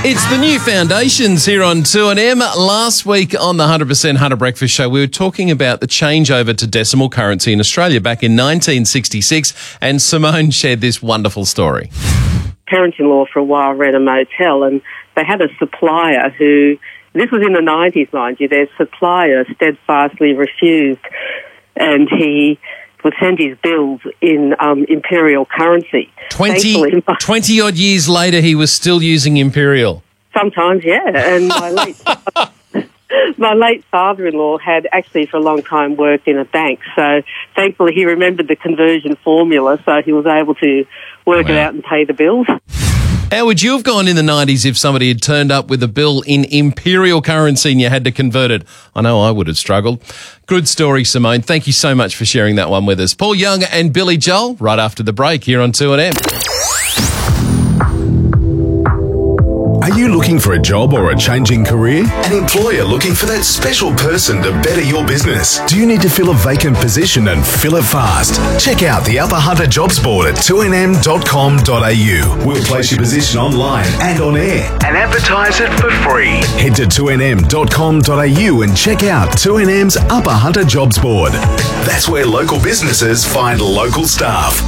It's the new foundations here on 2NM. Last week on the 100% Hunter Breakfast Show, we were talking about the changeover to decimal currency in Australia back in 1966, and Simone shared this wonderful story. Parents-in-law for a while ran a motel, and they had a supplier who, this was in the 90s, mind you, their supplier steadfastly refused, and he would send his bills in imperial currency. 20 odd years later, he was still using imperial. Sometimes, yeah. And my late father-in-law had actually for a long time worked in a bank, so thankfully he remembered the conversion formula, so he was able to work it out and pay the bills. How would you have gone in the 90s if somebody had turned up with a bill in imperial currency and you had to convert it? I know I would have struggled. Good story, Simone. Thank you so much for sharing that one with us. Paul Young and Billy Joel right after the break here on 2NM. Are you looking for a job or a changing career? An employer looking for that special person to better your business? Do you need to fill a vacant position and fill it fast? Check out the Upper Hunter Jobs Board at 2nm.com.au. We'll place your position online and on air and advertise it for free. Head to 2nm.com.au and check out 2NM's Upper Hunter Jobs Board. That's where local businesses find local staff.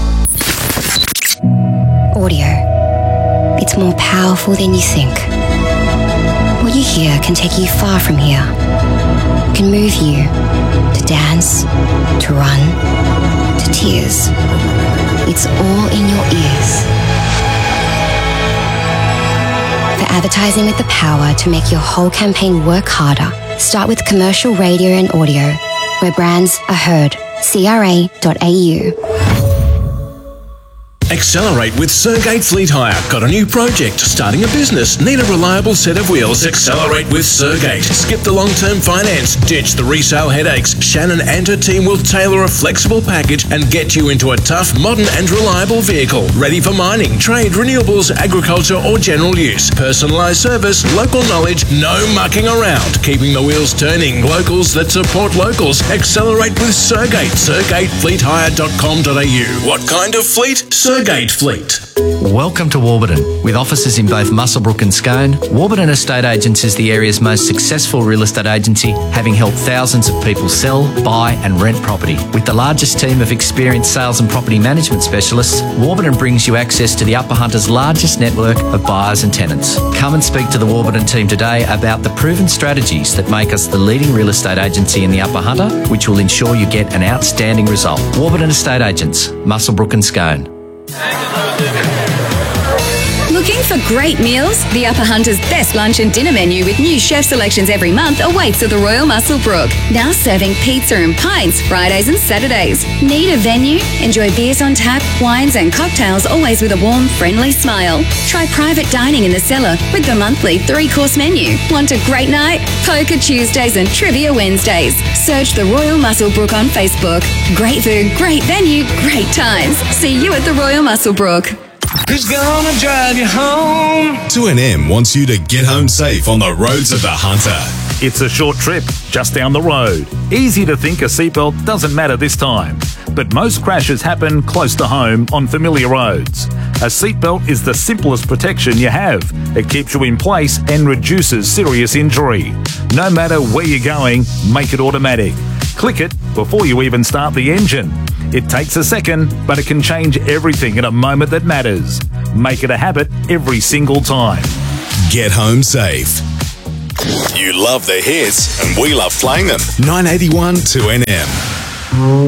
Audio. It's more powerful than you think. What you hear can take you far from here. It can move you to dance, to run, to tears. It's all in your ears. For advertising with the power to make your whole campaign work harder, start with commercial radio and audio, where brands are heard. CRA.au. Accelerate with Sergate Fleet Hire. Got a new project? Starting a business? Need a reliable set of wheels? Accelerate with Sergate. Skip the long-term finance. Ditch the resale headaches. Shannon and her team will tailor a flexible package and get you into a tough, modern and reliable vehicle. Ready for mining, trade, renewables, agriculture or general use. Personalised service, local knowledge, no mucking around. Keeping the wheels turning. Locals that support locals. Accelerate with Sergate. SergateFleetHire.com.au. What kind of fleet? Sergate Fleet. Welcome to Warburton. With offices in both Muswellbrook and Scone, Warburton Estate Agents is the area's most successful real estate agency, having helped thousands of people sell, buy and rent property. With the largest team of experienced sales and property management specialists, Warburton brings you access to the Upper Hunter's largest network of buyers and tenants. Come and speak to the Warburton team today about the proven strategies that make us the leading real estate agency in the Upper Hunter, which will ensure you get an outstanding result. Warburton Estate Agents, Muswellbrook and Scone. Looking for great meals? The Upper Hunter's best lunch and dinner menu with new chef selections every month awaits at the Royal Muswellbrook. Now serving pizza and pints Fridays and Saturdays. Need a venue? Enjoy beers on tap, wines and cocktails, always with a warm, friendly smile. Try private dining in the cellar with the monthly 3-course menu. Want a great night? Poker Tuesdays and Trivia Wednesdays. Search the Royal Muswellbrook on Facebook. Great food, great venue, great times. See you at the Royal Muswellbrook. Who's gonna drive you home? 2NM wants you to get home safe on the roads of the Hunter. It's a short trip, just down the road. Easy to think a seatbelt doesn't matter this time. But most crashes happen close to home on familiar roads. A seatbelt is the simplest protection you have. It keeps you in place and reduces serious injury. No matter where you're going, make it automatic. Click it before you even start the engine. It takes a second, but it can change everything in a moment that matters. Make it a habit every single time. Get home safe. You love the hits, and we love playing them. 981 2NM.